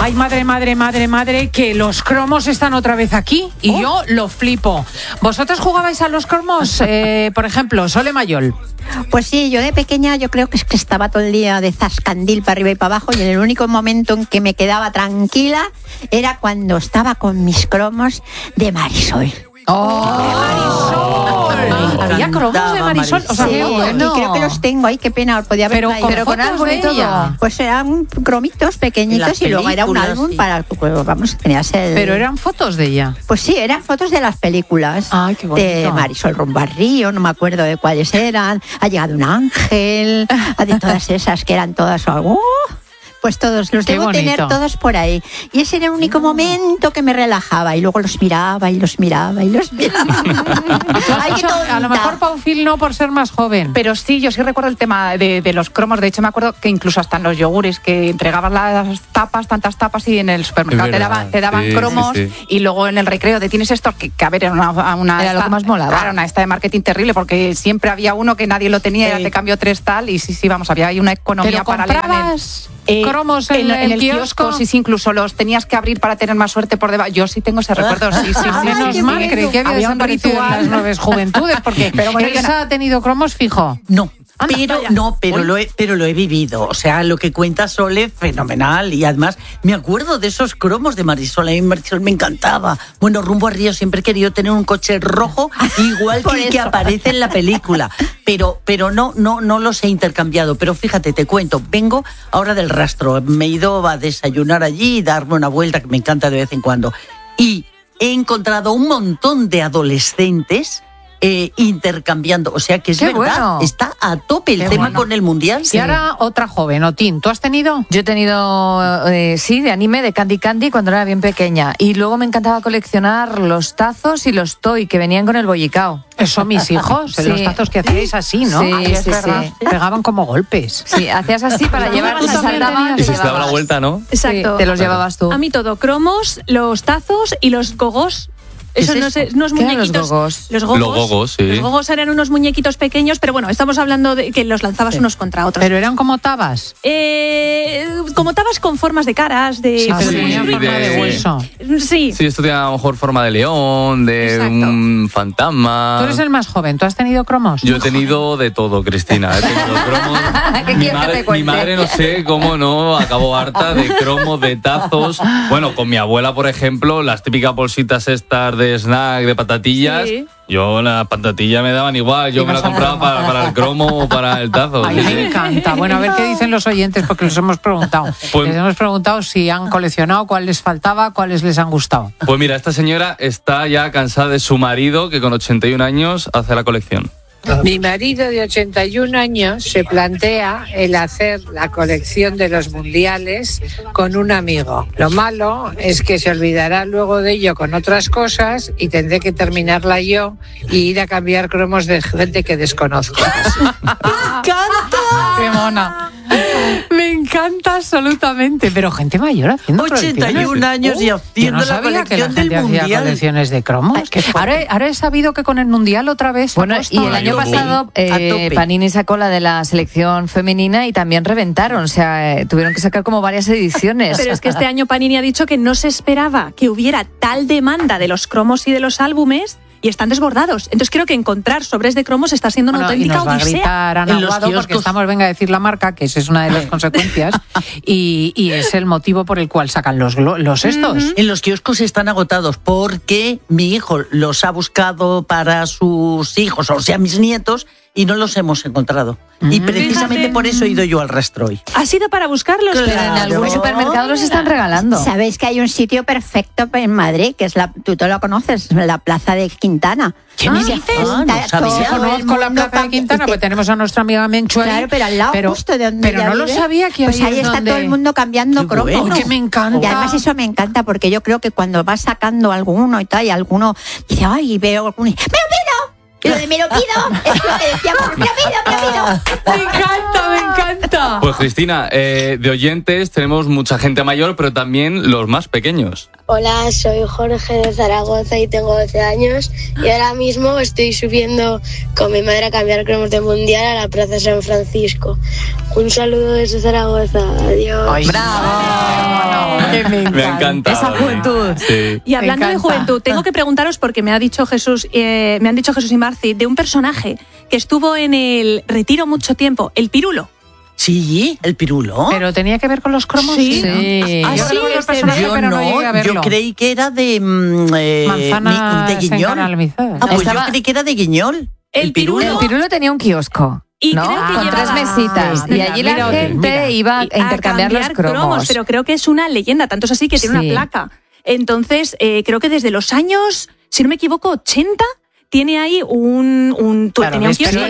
Ay, madre, que los cromos están otra vez aquí y yo lo flipo. ¿Vosotros jugabais a los cromos? Por ejemplo, Sole Mayol. Pues sí, yo de pequeña yo creo que es que estaba todo el día de zascandil para arriba y para abajo, y en el único momento en que me quedaba tranquila era cuando estaba con mis cromos de Marisol. ¡Marisol! ¿Había cromos de Marisol? O sea, sí, qué bueno. y creo que los tengo ahí, qué pena, podía haber traído. Pero con álbum y todo. Pues eran cromitos pequeñitos y luego era un álbum sí. para, pues, vamos, tenías el... Pero eran fotos de ella. Pues sí, eran fotos de las películas. Ay, qué bonito. De Marisol rumbo al río, no me acuerdo de cuáles eran. Ha llegado un ángel, de todas esas que eran todas... Pues todos, los debo tener todos por ahí. Y ese era el único momento que me relajaba. Y luego los miraba y los miraba y los miraba. Ay, a lo mejor Paufil no, por ser más joven. Pero sí, yo sí recuerdo el tema de los cromos. De hecho, me acuerdo que incluso hasta en los yogures, que entregaban las tapas, tantas tapas, y en el supermercado te daban cromos. Sí. Y luego en el recreo tienes esto, que a ver, era una era lo que más molaba. Claro, una esta de marketing terrible, porque siempre había uno que nadie lo tenía, era te cambio 3 tal, y sí, vamos, había ahí una economía paralela. ¿Cromos en el kiosco? Sí, incluso los tenías que abrir para tener más suerte por debajo. Yo sí tengo ese recuerdo, sí. Menos mal, creí que había desaparecido en las nuevas juventudes, porque Elsa ha tenido cromos fijo. No. Pero lo he vivido. O sea, lo que cuenta Sole, fenomenal. Y además, me acuerdo de esos cromos de Marisol. A mí Marisol me encantaba. Bueno, rumbo a Río siempre he querido tener un coche rojo, igual que el que aparece en la película. Pero no los he intercambiado. Pero fíjate, te cuento, vengo ahora del rastro. Me he ido a desayunar allí y darme una vuelta, que me encanta de vez en cuando. Y he encontrado un montón de adolescentes intercambiando, o sea que es verdad, bueno. Está a tope el tema con el mundial. Y ahora otra joven, Otín, ¿tú has tenido? Yo he tenido, sí, de anime, de Candy Candy, cuando era bien pequeña, y luego me encantaba coleccionar los tazos y los toy que venían con el bollicao. Eso mis hijos, sí. Los tazos que hacíais así, ¿no? Sí, es verdad. Sí. Pegaban como golpes. Sí, hacías así para llevar, y saltaban. Y si se daba la vuelta, ¿no? Exacto. Sí, te los llevabas tú. A mí todo, cromos, los tazos y los gogos. Eso no sé, unos muñequitos. Los gogos, sí. Los gogos eran unos muñequitos pequeños, pero bueno, estamos hablando de que los lanzabas unos contra otros. Pero eran como tabas. Como tabas con formas de caras, de. Sí, pero tenían forma de hueso. Sí. Sí, esto tiene a lo mejor forma de león, de un fantasma. Tú eres el más joven, ¿tú has tenido cromos? Yo he tenido de todo, Cristina. He tenido cromos. Mi madre no sé cómo no acabó harta de cromos, de tazos. Bueno, con mi abuela, por ejemplo, las típicas bolsitas estas de snack, de patatillas. Sí. Yo las patatillas me daban igual, yo me las compraba para el cromo o para el tazo. Ay, me encanta. Bueno, a ver qué dicen los oyentes, porque les hemos preguntado. Les hemos preguntado si han coleccionado, cuál les faltaba, cuáles les han gustado. Pues mira, esta señora está ya cansada de su marido, que con 81 años hace la colección. Mi marido de 81 años se plantea el hacer la colección de los mundiales con un amigo. Lo malo es que se olvidará luego de ello con otras cosas y tendré que terminarla yo y ir a cambiar cromos de gente que desconozco. ¡Me encanta! ¡Qué mona! Me encanta absolutamente, pero gente mayor haciendo 81 años y haciendo la colección del mundial. Hacía colecciones de cromos. Ahora he sabido que con el mundial otra vez. Bueno, y el año pasado Panini sacó la de la selección femenina y también reventaron, o sea, tuvieron que sacar como varias ediciones. Pero es que este año Panini ha dicho que no se esperaba que hubiera tal demanda de los cromos y de los álbumes. Y están desbordados. Entonces creo que encontrar sobres de cromos está siendo una auténtica odisea. Y nos va a gritar Ana Aguado porque estamos, venga a decir la marca, que esa es una de las consecuencias, y es el motivo por el cual sacan los estos. En los kioscos están agotados porque mi hijo los ha buscado para sus hijos, o sea, mis nietos, y no los hemos encontrado. Y precisamente por eso he ido yo al rastro hoy. ¿Ha sido para buscarlos? Claro. Pero en algún supermercado los están regalando. Sabéis que hay un sitio perfecto en Madrid, que es tú te lo conoces, la Plaza de Quintana. ¿Qué me dices? Conozco la Plaza de Quintana, porque tenemos a nuestra amiga Menchu ahí. Claro, pero al lado justo de donde pero no lo sabía que pues ahí está todo el mundo cambiando cromos. Bueno. Que me encanta. Y además eso me encanta, porque yo creo que cuando vas sacando alguno y tal, y alguno dice, ay, veo alguno, ¡me lo pido! Lo de me lo pido, es lo que decíamos, me lo pido. Me encanta. Pues Cristina, de oyentes tenemos mucha gente mayor, pero también los más pequeños. Hola, soy Jorge de Zaragoza y tengo 12 años y ahora mismo estoy subiendo con mi madre a cambiar cromos de mundial a la Plaza San Francisco. Un saludo desde Zaragoza, adiós. ¡Ay, bravo! Me ha encantado. Esa juventud. Sí. Y hablando de juventud, tengo que preguntaros, porque me han dicho Jesús y Marci, de un personaje que estuvo en el retiro mucho tiempo, el Pirulo. Sí, el Pirulo. ¿Pero tenía que ver con los cromos? Sí. Yo creí que era de Manzana de Guiñol. Pues yo creí que era de Guiñol. El Pirulo. El Pirulo tenía un kiosco. Y ¿no? creo que Con llevaba 3 mesitas. Y allí la gente iba a intercambiar los cromos. Pero creo que es una leyenda, tanto es así que tiene una placa. Entonces, creo que desde los años, si no me equivoco, 80, tiene ahí un kiosco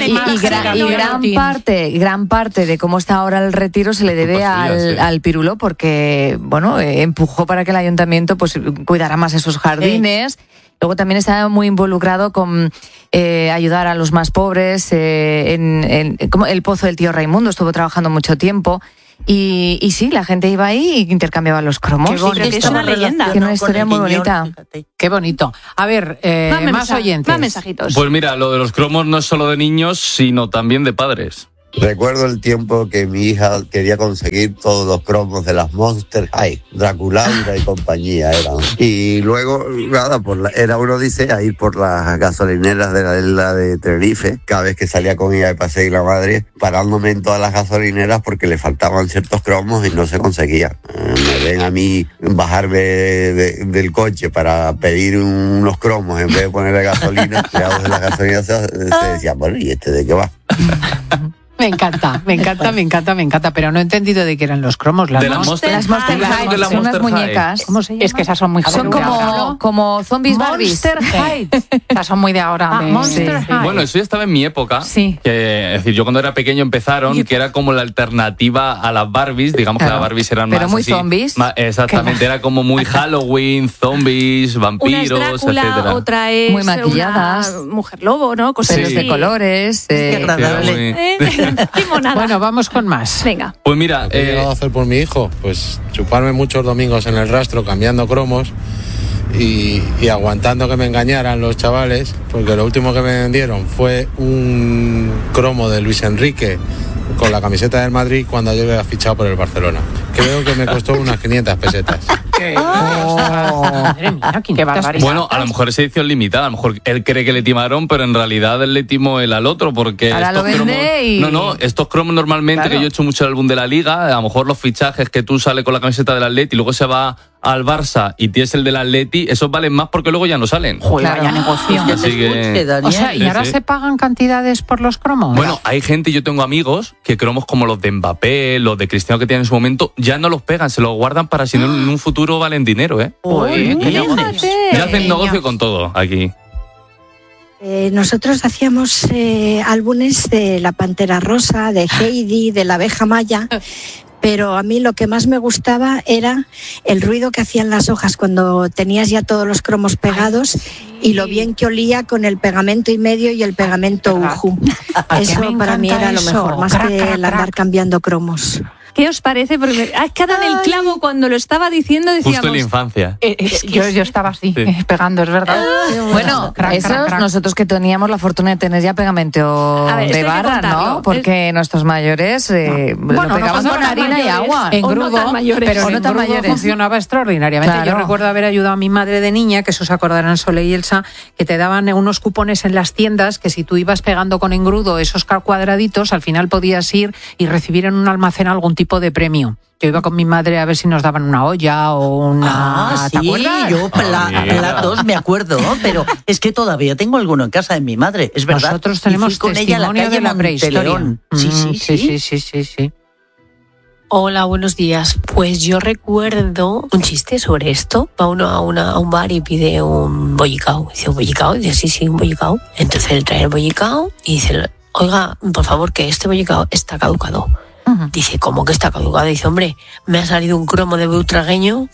y gran parte de cómo está ahora el retiro se le debe al Pirulo, porque bueno, empujó para que el ayuntamiento pues cuidara más esos jardines. Luego también estaba muy involucrado con ayudar a los más pobres, como el Pozo del Tío Raimundo, estuvo trabajando mucho tiempo. Y sí, la gente iba ahí y intercambiaba los cromos. Qué bonito, es una leyenda. Que una historia muy bonita. Qué bonito. A ver, más oyentes. Más mensajitos. Pues mira, lo de los cromos no es solo de niños, sino también de padres. Recuerdo el tiempo que mi hija quería conseguir todos los cromos de las Monster High, Draculaura y compañía eran. Y luego, nada, era una odisea ir por las gasolineras de la isla de Tenerife, cada vez que salía con ella de paseo y la madre, parándome en todas las gasolineras porque le faltaban ciertos cromos y no se conseguía. Me ven a mí bajarme del coche para pedir unos cromos en vez de ponerle gasolina, y a de las gasolineras se decía, bueno, ¿y este de qué va? Me encanta, pero no he entendido de qué eran los cromos. Las Monster High son unas muñecas. ¿Cómo se llama? Es que esas son muy Son como zombies Barbies. Monster High. Esas son muy de ahora. Monster High. Bueno, eso ya estaba en mi época. Sí. Es decir, yo cuando era pequeño empezaron, que era como la alternativa a las Barbies. Digamos que las Barbies eran pero más muy así, zombies. Exactamente, era como muy Halloween, zombies, vampiros, una es Drácula, etcétera. otra es muy maquilladas, una mujer lobo, ¿no? Cosas pelos de colores. Qué agradable. Qué monada. Bueno, vamos con más. Venga. Pues mira, ¿qué he llegado a hacer por mi hijo? Pues chuparme muchos domingos en el rastro cambiando cromos y aguantando que me engañaran los chavales, porque lo último que me vendieron fue un cromo de Luis Enrique con la camiseta del Madrid cuando yo había fichado por el Barcelona. Creo que me costó unas 500 pesetas. Madre mía, qué barbaridad. Bueno, a lo mejor es edición limitada, a lo mejor él cree que le timaron, pero en realidad él le timó él al otro, porque ahora estos lo vende cromos, y... No, estos cromos normalmente, claro, que yo he hecho mucho el álbum de la Liga, a lo mejor los fichajes que tú sales con la camiseta del Atleti y luego se va al Barça y tienes el del Atleti, esos valen más porque luego ya no salen. Joder, vaya negocio. O sea, ¿y ahora se pagan cantidades por los cromos? Bueno, hay gente, yo tengo amigos que cromos como los de Mbappé, los de Cristiano que tienen en su momento, ya no los pegan, se los guardan para si no en un futuro valen dinero, ¿eh? Ya hacen negocio con todo aquí. Nosotros hacíamos álbumes de la Pantera Rosa, de Heidi, de la Abeja Maya, pero a mí lo que más me gustaba era el ruido que hacían las hojas cuando tenías ya todos los cromos pegados y lo bien que olía con el pegamento y medio y el pegamento Uju. Eso para mí era lo mejor, más que el andar cambiando cromos. ¿Qué os parece? Porque has quedado en el clavo cuando lo estaba diciendo, decíamos... Justo en la infancia. Yo estaba así, pegando, es verdad. Bueno, nosotros que teníamos la fortuna de tener ya pegamento de barra, ¿no? Porque nuestros mayores lo pegaban con harina y agua. En grudo, pero en grudo funcionaba extraordinariamente. Claro. Yo recuerdo haber ayudado a mi madre de niña, que eso se acordarán Sole y Elsa, que te daban unos cupones en las tiendas que si tú ibas pegando con engrudo esos cuadraditos, al final podías ir y recibir en un almacén algún tipo de premio. Yo iba con mi madre a ver si nos daban una olla o una... sí, yo platos me acuerdo, pero es que todavía tengo alguno en casa de mi madre, es verdad. Nosotros tenemos con ella la calle de la prehistoria. Sí. Hola, buenos días. Pues yo recuerdo un chiste sobre esto. Va uno a un bar y pide un bollicao. Dice, ¿un bollicao? Dice, sí, un bollicao. Entonces él trae el bollicao y dice, oiga, por favor, que este bollicao está caducado. Dice, ¿cómo que está caducado? Dice, hombre, me ha salido un cromo de butragueño.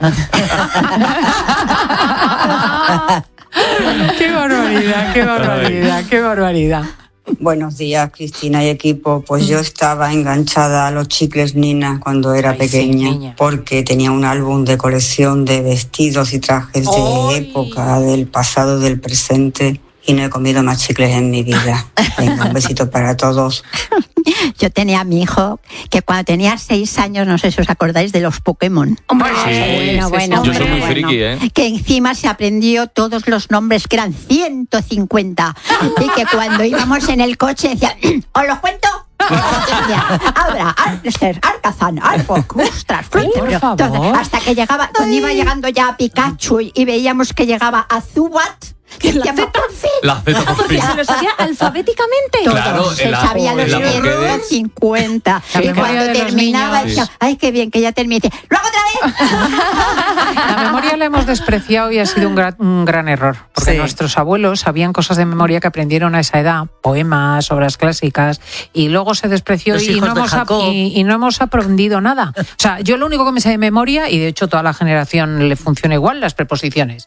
¡Qué barbaridad! Buenos días, Cristina y equipo. Pues yo estaba enganchada a los chicles Nina cuando era pequeña, porque tenía un álbum de colección de vestidos y trajes de época, del pasado, del presente, y no he comido más chicles en mi vida. Venga, un besito para todos. Yo tenía a mi hijo que cuando tenía 6 años, no sé si os acordáis de los Pokémon. Hombre, bueno, yo soy muy friki, que encima se aprendió todos los nombres, que eran 150. Y que cuando íbamos en el coche decía, ¿os los cuento? Abra, Arcer, Arcazán, Arbok, ostras, hasta que llegaba, cuando iba llegando ya a Pikachu y veíamos que llegaba a Zubat. La Z por fin. Se lo sabía alfabéticamente. Claro, se sabía los 150. Y cuando terminaba, decía, ay, qué bien, que ya terminé. ¡Luego otra vez! La memoria la hemos despreciado y ha sido un gran error. Porque nuestros abuelos sabían cosas de memoria que aprendieron a esa edad, poemas, obras clásicas, y luego se despreció y no hemos aprendido nada. O sea, yo lo único que me sé de memoria, y de hecho toda la generación le funciona igual, las preposiciones.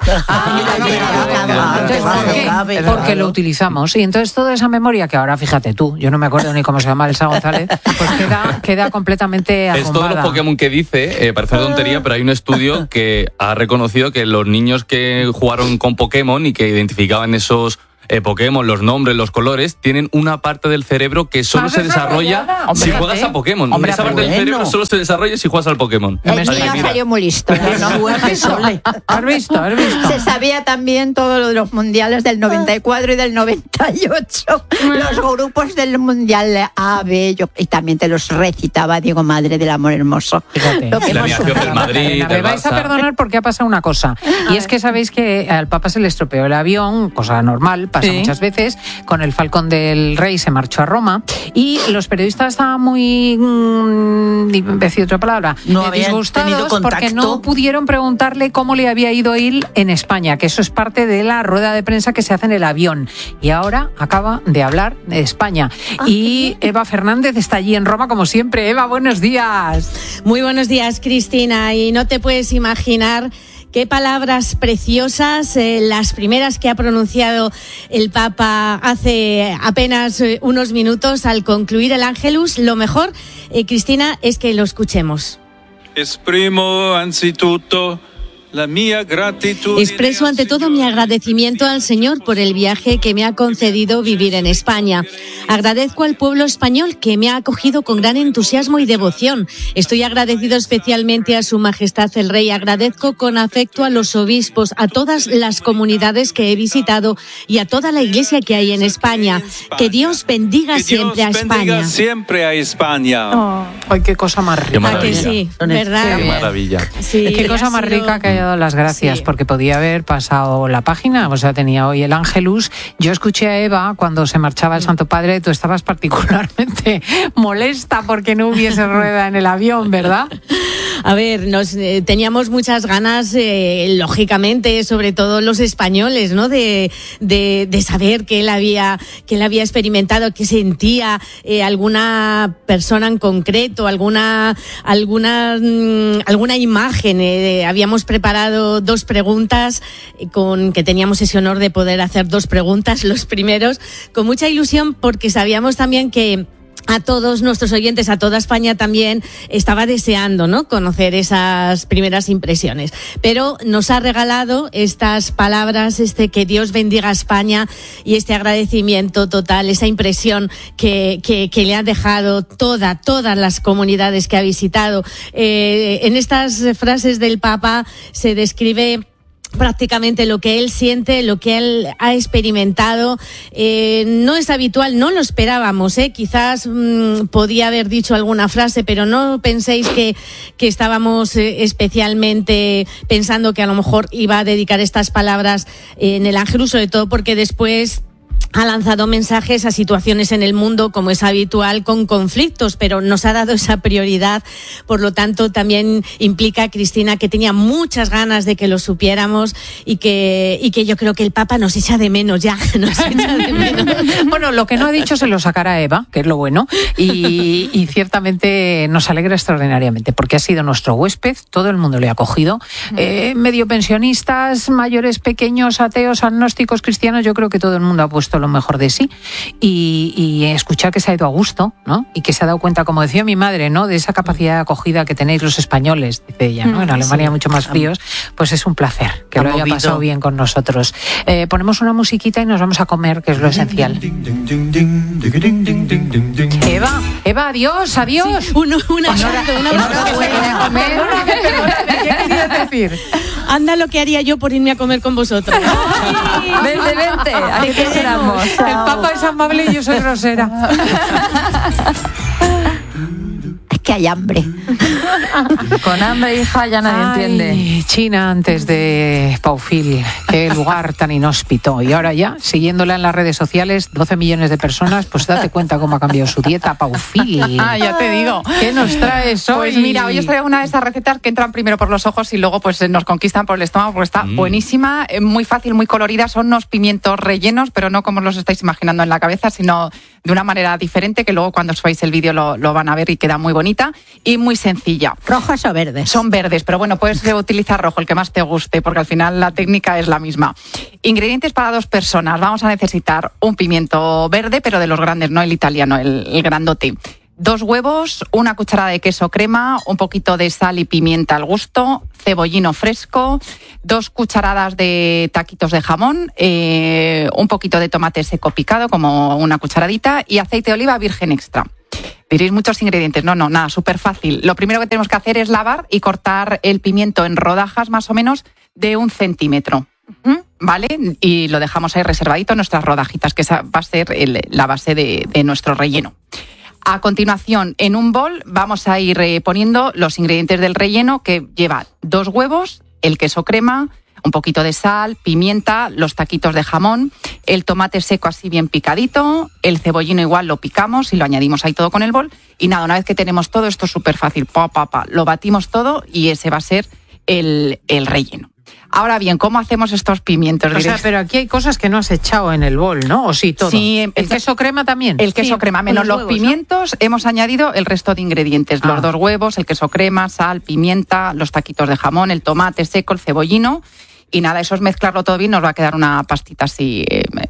Porque lo utilizamos. Y entonces toda esa memoria, que ahora fíjate tú, yo no me acuerdo ni cómo se llama Elsa González, pues queda completamente arrumbada. Es todos los Pokémon que dice, parece tontería, pero hay un estudio que ha reconocido que los niños que jugaron con Pokémon y que identificaban esos Pokémon, los nombres, los colores, tienen una parte del cerebro que solo se desarrolla si juegas a Pokémon. Esa parte del cerebro solo se desarrolla si juegas al Pokémon. El mío salió muy listo. ¿Has visto? Se sabía también todo lo de los mundiales del 94 y del 98. Los grupos del mundial A, B, y también te los recitaba Diego, madre del amor hermoso. Fíjate. La alineación del Madrid, me vais a perdonar porque ha pasado una cosa. Y es que sabéis que al Papa se le estropeó el avión, cosa normal, pasa muchas veces, con el Falcón del Rey se marchó a Roma y los periodistas estaban muy, decir otra palabra, disgustados porque no pudieron preguntarle cómo le había ido ir en España, que eso es parte de la rueda de prensa que se hace en el avión. Y ahora acaba de hablar de España. Y Eva Fernández está allí en Roma como siempre. Eva, buenos días. Muy buenos días, Cristina. Y no te puedes imaginar qué palabras preciosas, las primeras que ha pronunciado el Papa hace apenas unos minutos al concluir el Ángelus. Lo mejor, Cristina, es que lo escuchemos. Expreso ante todo mi agradecimiento al Señor por el viaje que me ha concedido vivir en España. Agradezco al pueblo español que me ha acogido con gran entusiasmo y devoción. Estoy agradecido especialmente a Su Majestad el Rey. Agradezco con afecto a los obispos, a todas las comunidades que he visitado y a toda la iglesia que hay en España. Que Dios bendiga siempre a España. Oh. Ay, qué cosa más rica. Qué maravilla. Sí, ¿verdad? Qué maravilla. Sí, qué cosa más rica que haya dado las gracias, porque podía haber pasado la página, o sea, tenía hoy el Ángelus. Yo escuché a Eva cuando se marchaba el Santo Padre, tú estabas particularmente molesta porque no hubiese rueda en el avión, ¿verdad? A ver, teníamos muchas ganas, lógicamente, sobre todo los españoles, ¿no? De saber que él había experimentado, que sentía que persona en concreto, alguna imagen. Habíamos preparado 2 preguntas, que teníamos ese honor de poder hacer 2 preguntas, los primeros, con mucha ilusión, porque sabíamos también que a todos nuestros oyentes, a toda España también estaba deseando, ¿no?, conocer esas primeras impresiones. Pero nos ha regalado estas palabras, que Dios bendiga a España, y este agradecimiento total, esa impresión que le han dejado todas las comunidades que ha visitado. En estas frases del Papa se describe prácticamente lo que él siente, lo que él ha experimentado. No es habitual, no lo esperábamos, quizás podía haber dicho alguna frase, pero no penséis que estábamos especialmente pensando que a lo mejor iba a dedicar estas palabras en el Ángelus, sobre todo porque después ha lanzado mensajes a situaciones en el mundo, como es habitual, con conflictos, pero nos ha dado esa prioridad. Por lo tanto, también implica, Cristina, que tenía muchas ganas de que lo supiéramos y que yo creo que el Papa nos echa de menos ya. Nos echa de menos. Bueno, lo que no ha dicho se lo sacará Eva, que es lo bueno, y ciertamente nos alegra extraordinariamente, porque ha sido nuestro huésped, todo el mundo le ha acogido, medio pensionistas, mayores, pequeños, ateos, agnósticos, cristianos, yo creo que todo el mundo ha puesto lo lo mejor de sí y escuchar que se ha ido a gusto, ¿no? Y que se ha dado cuenta, como decía mi madre, ¿no? De esa capacidad de acogida que tenéis los españoles, dice ella, ¿no? En Alemania mucho más fríos, pues es un placer que lo haya pasado bien con nosotros. Ponemos una musiquita y nos vamos a comer, que es lo esencial. Eva, adiós. Sí, una ¿Qué querías decir? Anda lo que haría yo por irme a comer con vosotros. Vente, aquí te esperamos. El Papa es amable y yo soy grosera. Es que hay hambre. Con hambre, hija, ya nadie entiende. China antes de Paufil, qué lugar tan inhóspito. Y ahora ya, siguiéndola en las redes sociales, 12 millones de personas, pues date cuenta cómo ha cambiado su dieta, Paufil. Ya te digo. ¿Qué nos traes hoy? Pues mira, hoy os traigo una de esas recetas que entran primero por los ojos y luego pues nos conquistan por el estómago, porque está buenísima, muy fácil, muy colorida. Son unos pimientos rellenos, pero no como los estáis imaginando en la cabeza, sino de una manera diferente, que luego cuando os veáis el vídeo lo van a ver y queda muy bonita y muy sencilla. ¿Rojas o verdes? Son verdes, pero bueno, puedes utilizar rojo, el que más te guste, porque al final la técnica es la misma. Ingredientes para 2 personas. Vamos a necesitar un pimiento verde, pero de los grandes, no el italiano, el grandote. 2 huevos, 1 cucharada de queso crema, un poquito de sal y pimienta al gusto, cebollino fresco, 2 cucharadas de taquitos de jamón, un poquito de tomate seco picado, como 1 cucharadita, y aceite de oliva virgen extra. Diréis muchos ingredientes. No, nada, súper fácil. Lo primero que tenemos que hacer es lavar y cortar el pimiento en rodajas más o menos de 1 centímetro. ¿Vale? Y lo dejamos ahí reservadito en nuestras rodajitas, que esa va a ser la base de nuestro relleno. A continuación, en un bol vamos a ir poniendo los ingredientes del relleno, que lleva 2 huevos, el queso crema, un poquito de sal, pimienta, los taquitos de jamón, el tomate seco así bien picadito, el cebollino igual lo picamos y lo añadimos ahí todo con el bol. Y nada, una vez que tenemos todo, esto es súper fácil, lo batimos todo y ese va a ser el relleno. Ahora bien, ¿cómo hacemos estos pimientos? O sea, pero aquí hay cosas que no has echado en el bol, ¿no? ¿O sí, todo? Sí. ¿El queso crema también? El queso crema, menos los pimientos, ¿no? Hemos añadido el resto de ingredientes. Los 2 huevos, el queso crema, sal, pimienta, los taquitos de jamón, el tomate seco, el cebollino. Y nada, eso es mezclarlo todo bien, nos va a quedar una pastita así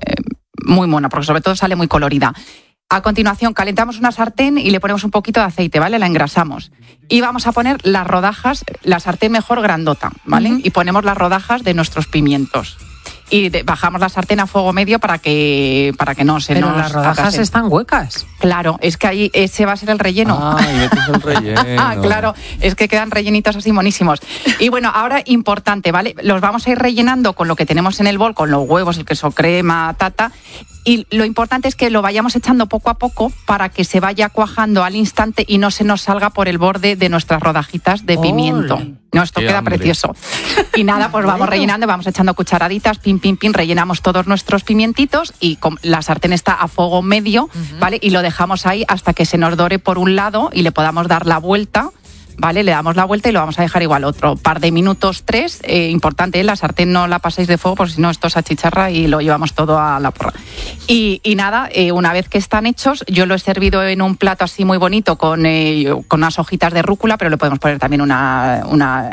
muy mona, porque sobre todo sale muy colorida. A continuación, calentamos una sartén y le ponemos un poquito de aceite, ¿vale? La engrasamos. Y vamos a poner las rodajas, la sartén mejor grandota, ¿vale? Y ponemos las rodajas de nuestros pimientos. Y bajamos la sartén a fuego medio para que no se nos... Pero las rodajas atrasen. Están huecas. Claro, es que ahí ese va a ser el relleno. Y metes el relleno. Claro, es que quedan rellenitos así monísimos. Y bueno, ahora importante, ¿vale? Los vamos a ir rellenando con lo que tenemos en el bol, con los huevos, el queso crema, y lo importante es que lo vayamos echando poco a poco para que se vaya cuajando al instante y no se nos salga por el borde de nuestras rodajitas de pimiento. No, esto queda precioso. Y nada, pues vamos rellenando, vamos echando cucharaditas, pim, rellenamos todos nuestros pimientitos y la sartén está a fuego medio, ¿vale? Y lo dejamos ahí hasta que se nos dore por un lado y le podamos dar la vuelta. ¿Vale? Le damos la vuelta y lo vamos a dejar igual otro par de minutos, 3. Importante, la sartén no la paséis de fuego, porque si no esto se achicharra y lo llevamos todo a la porra. Y nada, una vez que están hechos, yo lo he servido en un plato así muy bonito con unas hojitas de rúcula, pero le podemos poner también una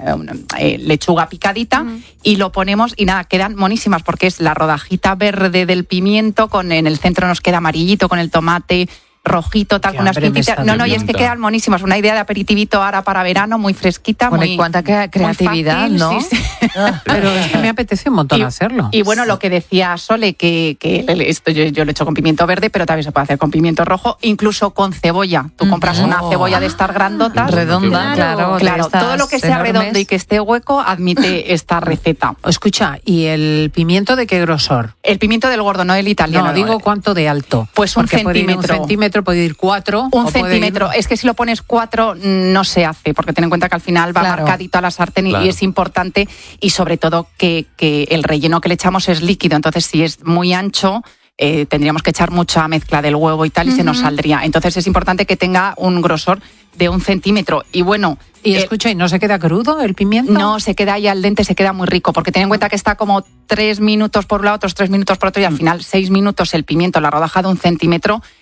lechuga picadita y lo ponemos y nada, quedan monísimas porque es la rodajita verde del pimiento, en el centro nos queda amarillito con el tomate rojito, tal, con unas pintitas. No, y es que quedan monísimas. Una idea de aperitivito ahora para verano, muy fresquita. Bueno, y cuánta creatividad, fácil, ¿no? Sí. Pero es que me apetece un montón hacerlo. Y bueno, lo que decía Sole, que esto yo lo he hecho con pimiento verde, pero también se puede hacer con pimiento rojo, incluso con cebolla. Tú compras una cebolla de estas grandotas. Redonda, claro. Todo lo que sea enormes. Redondo y que esté hueco admite esta receta. Escucha, ¿y el pimiento de qué grosor? El pimiento del gordo, no el italiano. No, digo cuánto de alto. Pues un centímetro. Puede ir 4. Un centímetro. Es que si lo pones 4 no se hace, porque ten en cuenta que al final va marcadito a la sartén y es importante, y sobre todo que el relleno que le echamos es líquido. Entonces, si es muy ancho, tendríamos que echar mucha mezcla del huevo y tal, y se nos saldría. Entonces, es importante que tenga un grosor de 1 centímetro. Y bueno... Y escucha, ¿y no se queda crudo el pimiento? No, se queda ahí al dente, se queda muy rico, porque ten en cuenta que está como 3 minutos por un lado, otros 3 minutos por otro, y al final 6 minutos el pimiento, la rodaja de 1 centímetro,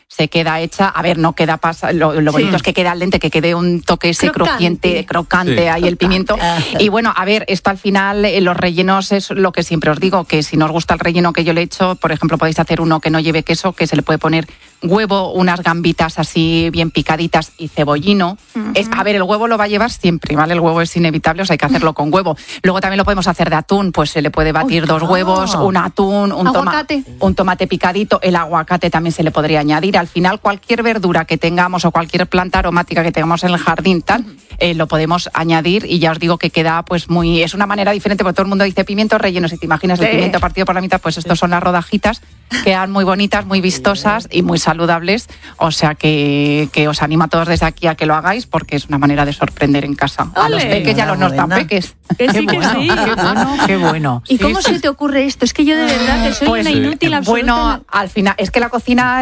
se queda hecha, a ver, no queda lo bonito es que queda al dente, que quede un toque ese crocante, ahí el pimiento. Y bueno, a ver, esto al final, los rellenos es lo que siempre os digo, que si no os gusta el relleno que yo le he hecho, por ejemplo, podéis hacer uno que no lleve queso, que se le puede poner huevo, unas gambitas así bien picaditas y cebollino. A ver, el huevo lo va a llevar siempre, ¿vale? El huevo es inevitable, o sea, hay que hacerlo con huevo. Luego también lo podemos hacer de atún, pues se le puede batir 2 huevos, un atún, un tomate picadito, el aguacate también se le podría añadir. Al final, cualquier verdura que tengamos o cualquier planta aromática que tengamos en el jardín, lo podemos añadir y ya os digo que queda pues es una manera diferente, porque todo el mundo dice pimientos rellenos, si te imaginas el pimiento partido por la mitad, pues estos son las rodajitas, quedan muy bonitas, muy vistosas y muy saludables, o sea que os animo a todos desde aquí a que lo hagáis, porque es una manera de sorprender en casa a los peques y a los no tan peques. Que sí. Qué bueno. ¿Y cómo se te ocurre esto? Es que yo de verdad que soy una inútil absoluta. Bueno, al final, es que la cocina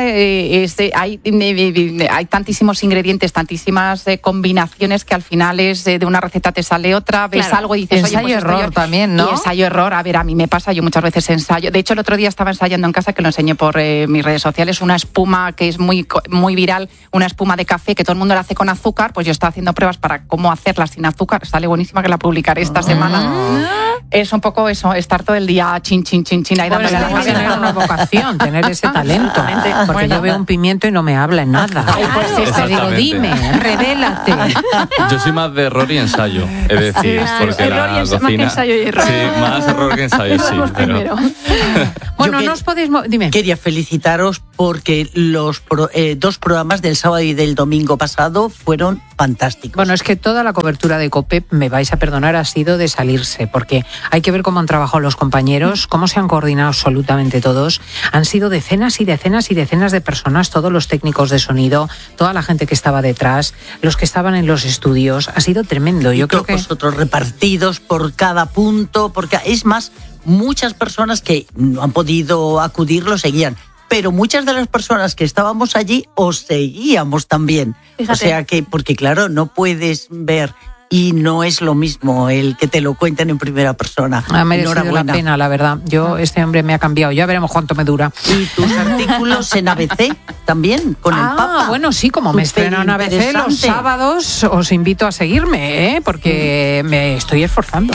hay tantísimos ingredientes, tantísimas combinaciones, que al final es de una receta te sale otra, ves algo y dices, ensayo-error también, ¿no? Y ensayo-error, a ver, a mí me pasa, yo muchas veces ensayo. De hecho, el otro día estaba ensayando en casa, que lo enseñé por mis redes sociales, una espuma que es muy viral, una espuma de café que todo el mundo la hace con azúcar, pues yo estaba haciendo pruebas para cómo hacerla sin azúcar, sale buenísima, que la publicaré esta semana. Es un poco eso, estar todo el día chin, ahí dándole a la cabeza. Tener una vocación, tener ese talento, porque yo veo un pimiento y no me habla en nada. Te digo, dime, revélate. Yo soy más de error y ensayo, es decir, porque la cocina... Más que ensayo y error. Sí, más error que ensayo, sí. Pero... Bueno, no os podéis... Dime. Quería felicitaros porque los 2 programas del sábado y del domingo pasado fueron fantásticos. Bueno, es que toda la cobertura de COPE, me vais a perdonar, ha sido de salirse, porque hay que ver cómo han trabajado los compañeros, cómo se han coordinado absolutamente todos. Han sido decenas y decenas y decenas de personas, todos los técnicos de sonido, toda la gente que estaba detrás, los que estaban en los estudios. Ha sido tremendo. Yo creo que vosotros repartidos por cada punto, porque es más, muchas personas que no han podido acudir lo seguían, pero muchas de las personas que estábamos allí os seguíamos también. Fíjate. O sea que, porque claro, no puedes ver y no es lo mismo el que te lo cuenten en primera persona. Ha merecido la pena, la verdad. Este hombre me ha cambiado. Ya veremos cuánto me dura. ¿Y tus artículos en ABC también, con el Papa? Bueno, sí, como me estreno en ABC los sábados, os invito a seguirme, porque me estoy esforzando.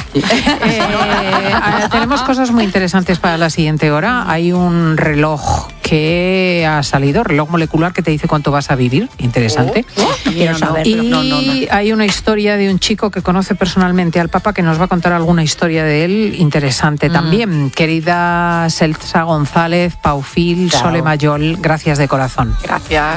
Tenemos cosas muy interesantes para la siguiente hora. Hay un reloj que ha salido, reloj molecular, que te dice cuánto vas a vivir. Interesante. Quiero saber, y hay una historia de un chico que conoce personalmente al Papa, que nos va a contar alguna historia de él interesante también. Querida Celsa González, Paufil, Sole Mayol, gracias de corazón. Gracias.